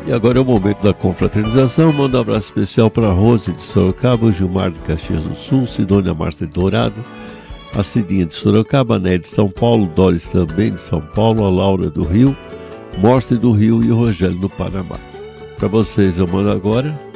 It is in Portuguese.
E agora é o momento da confraternização. Mando um abraço especial para a Rose de Sorocaba, o Gilmar de Caxias do Sul, Sidônia Márcia de Dourado, a Cidinha de Sorocaba, a Né de São Paulo, Doris também de São Paulo, a Laura do Rio, Morse do Rio e o Rogério do Panamá. Para vocês eu mando agora